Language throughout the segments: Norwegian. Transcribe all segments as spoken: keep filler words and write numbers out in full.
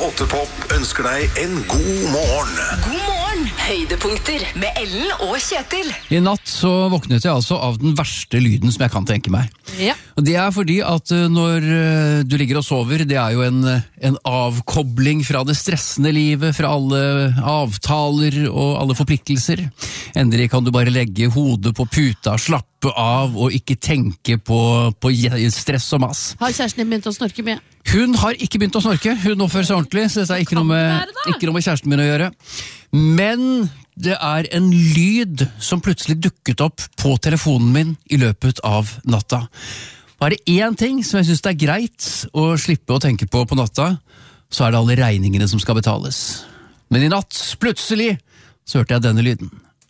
åtte Pop ønsker deg en god morgen. God morgen! Høydepunkter med Ellen og Kjetil. I natt så våknet jeg altså av den verste lyden som jeg kan tenke meg. Ja. Og det er fordi at uh, når uh, du ligger og sover, det er jo en, en avkobling fra det stressende livet, fra alle avtaler og alle forpliktelser. Endelig kan du bare legge hodet på puta, slappe av og ikke tenke på, på stress og mass. Har kjæresten din begynt å snorke mye? Hun har ikke begynt å snorke, hun oppfører seg ordentlig, så dette er ikke noe med, ikke noe med kjæresten min å gjøre. Men det er en lyd som plutselig dukket opp på telefonen min i løpet av natta. Og er det én ting som jeg synes det er greit å slippe å tenke på på natta, så er det alle regningene som skal betales. Men i natt, plutselig, så hørte jeg denne lyden.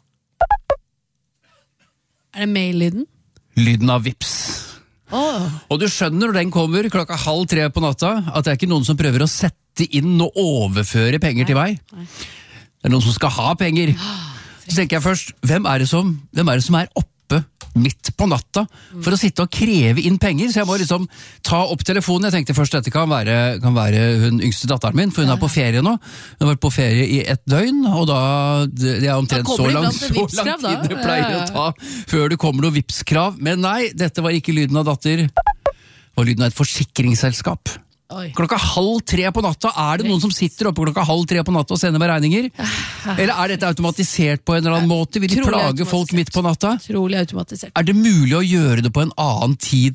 Er det mail-lyden? Lyden av vips. Oh. Og du skjønner når den kommer klokka halv tre på natta, at det er ikke noen som prøver å sette inn og overføre penger Nei. til meg. Nei. Det er noen som skal ha penger. Så tenker jeg først, hvem er det som, hvem er det som er oppe midt på natta for å sitte og kreve inn penger? Så jeg må liksom ta opp telefonen. Jeg tenkte først dette kan være, kan være hun yngste datteren min, for hun er på ferie nå. Hun har vært på ferie i et døgn, og da det er omtrent så lang, så lang tid det pleier å ta før det kommer noe vipskrav. Men nei, dette var ikke lyden av datter. Det var lyden av et forsikringsselskap. Oi. Klokka halv tre på natta, er det noen som sitter oppe klokka halv tre på natta og sender meg regninger? Eller er dette automatisert på en eller annen måte? Vil de Trolig plage folk midt på natta? Trolig automatisert. Er det mulig å gjøre det på en annen tid